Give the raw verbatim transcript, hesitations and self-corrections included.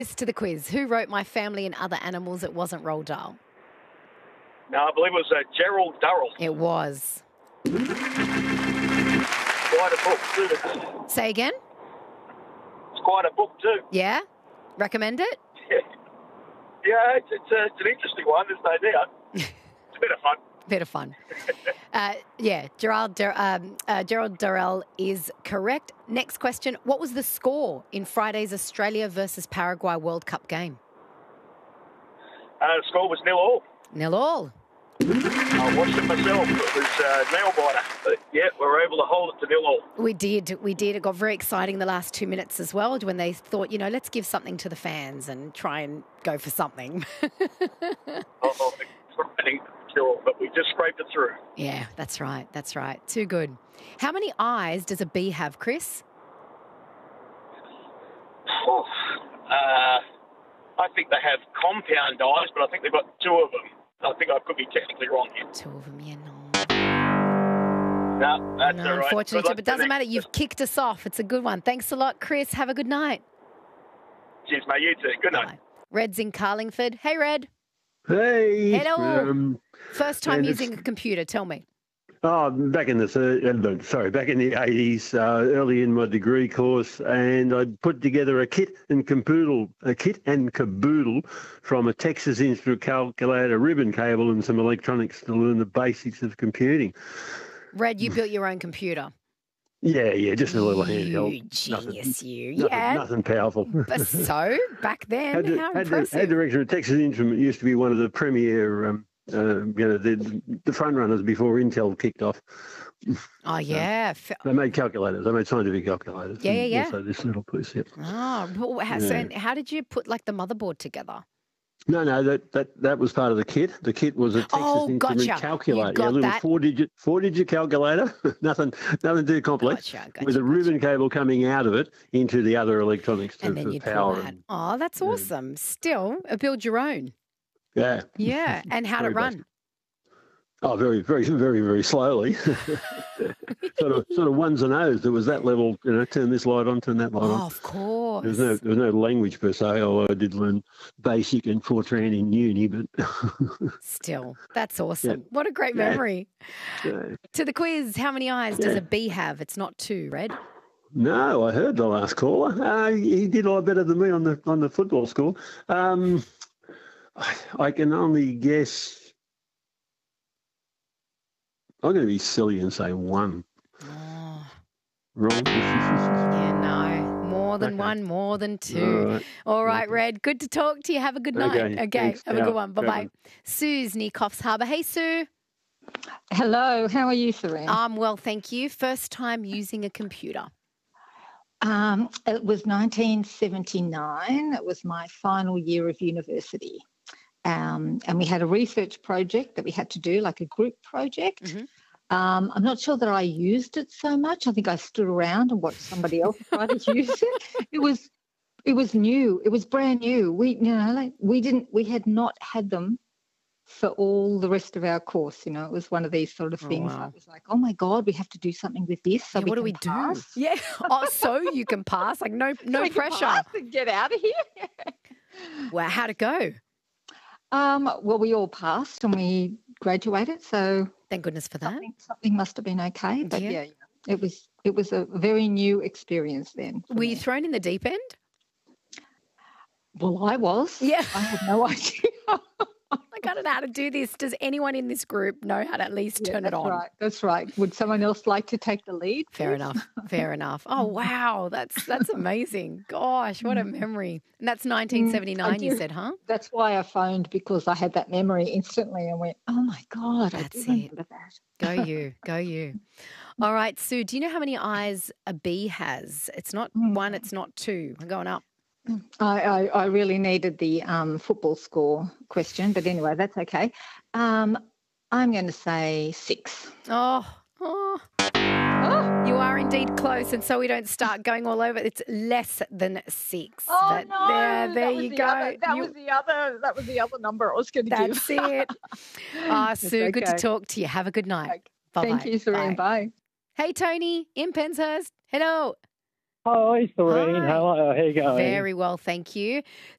To the quiz. Who wrote My Family and Other Animals? It wasn't Roald Dahl. No, I believe it was uh, Gerald Durrell. It was. Quite a book too. Say again? It's quite a book too. Yeah? Recommend it? Yeah, yeah it's, it's, uh, it's an interesting one, there's no doubt. It's a bit of fun. Bit of fun. uh, yeah, Gerald, Dur- um, uh, Gerald Durrell is correct. Next question. What was the score in Friday's Australia versus Paraguay World Cup game? Uh, the score was nil all. Nil all. I watched it myself. It was uh, nail biter. But yeah, we were able to hold it to nil all. We did. We did. It got very exciting the last two minutes as well when they thought, you know, let's give something to the fans and try and go for something. oh, sure, but we just scraped it through. Yeah, that's right. That's right. Too good. How many eyes does a bee have, Chris? Oh, uh, I think they have compound eyes, but I think they've got two of them. I think I could be technically wrong here. Two of them, yeah, no. No, that's no, all right. Unfortunately, but it doesn't matter. You've kicked us off. It's a good one. Thanks a lot, Chris. Have a good night. Cheers, mate. You too. Good night. Bye. Red's in Carlingford. Hey, Red. Hey. Hello. Um, First time and using a it's- computer. Tell me. Oh, back in the thir- uh, no, sorry, back in the eighties, uh, early in my degree course, and I put together a kit and caboodle, a kit and caboodle from a Texas Instrument calculator, ribbon cable, and some electronics to learn the basics of computing. Red, you built your own computer. Yeah, yeah, just a little You handheld. genius, you. Nothing, Yeah. nothing powerful. But so, back then, had, the, how had, the, impressive. had director of Texas Instrument used to be one of the premier, um, uh, you know, the, the front runners before Intel kicked off. Oh, yeah. F- They made calculators. They made scientific calculators. Yeah, yeah, and yeah. Also this little piece, yep. Oh, well, how, so Yeah. and how did you put, like, the motherboard together? No, no, that, that, that was part of the kit. The kit was a Texas Oh, Instrument gotcha. calculator. You got yeah, a little that. four-digit four-digit calculator. nothing nothing too complex. Gotcha, gotcha, with a ribbon cable coming out of it into the other electronics to, And then for you'd power. pull that. And, Oh, that's awesome. Still, uh, build your own. yeah. Yeah. And how'd it Very run? basic. Oh, very, very, very, very slowly. sort of, sort of ones and O's. There was that level. You know, turn this light on, turn that light Oh, on. of course. There was no, there was no language per se. Although I did learn Basic and Fortran in uni, but Still, that's awesome. Yeah. What a great Yeah. memory. uh, To the quiz, how many eyes does Yeah. a bee have? It's not two, Red. no, I heard the last caller. Uh, he did a lot better than me on the on the football score. Um, I, I can only guess. I'm going to be silly and say one. Oh, Wrong. yeah, no. More than Okay. one, more than two. All right. All right, Okay. Red. Good to talk to you. Have a good night. Okay, Okay. thanks. Have a good Yeah, one. Bye bye. bye. Sue's near Coffs Harbour. Hey, Sue. Hello, how are you, Serene? I'm well, thank you. First time using a computer. Um, it was nineteen seventy-nine. It was my final year of university. Um, and we had a research project that we had to do, like a group project. Mhm. Um, I'm not sure that I used it so much. I think I stood around and watched somebody else try to use it. It was, it was new. It was brand new. We, you know, like we didn't, we had not had them for all the rest of our course. You know, it was one of these sort of Oh, things. wow. I was like, oh my God, we have to do something with this. So Yeah, we what do can we do? pass. Yeah. Oh, so you can pass. Like no, no We can pressure. pass and get out of here. Wow, how'd it go? Um, well, we all passed and we graduated, so Thank goodness for that. something, something must have been okay. But Yeah. yeah. it was it was a very new experience then. for Were you me. thrown in the deep end? Well, I was. Yeah. I had no idea. Like, I don't know how to do this. Does anyone in this group know how to at least Yeah, turn it that's on? right. That's right. Would someone else like to take the lead? Fair please? enough. Fair enough. Oh wow, that's that's amazing. Gosh, what a memory. And that's nineteen seventy-nine. You do. said, huh? That's why I phoned, because I had that memory instantly and went, oh my God, I That's do it. remember that. Go you, go you. All right, Sue. Do you know how many eyes a bee has? It's not Mm. one. It's not two. I'm going up. I, I, I really needed the um, football score question, but anyway, that's okay. Um, I'm going to say six. Oh, oh. Oh, You are indeed close, and so we don't start going all over. It's less than six. Oh But no! there, there that you was the go. Other, that You- was the other. That was the other number I was going to give. That's it. Ah, It's Sue, good to okay. talk to you. Have a good night. Okay. Bye-bye. Thank you, Serene. Bye. Hey, Tony in Penshurst. Hello. Hi, Serene. Hi. How are, how you going? Very well, thank you.